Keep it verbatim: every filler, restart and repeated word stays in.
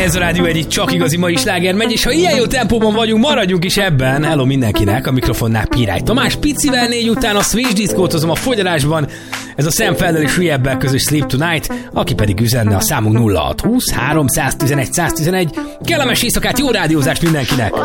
Ez a Rádió egyik csak igazi mai sláger megy, és ha ilyen jó tempóban vagyunk, maradjunk is ebben. Hello mindenkinek, a mikrofonnál Pirály Tamás, picivel négy után a Switch diszkótozom a fogyarásban. Ez a Sam Feddel és Riebbel közös Sleep Tonight, aki pedig üzenne a számunk nulla hat húsz három tizenegy száz tizenegy. Kellemes éjszakát, jó rádiózást mindenkinek!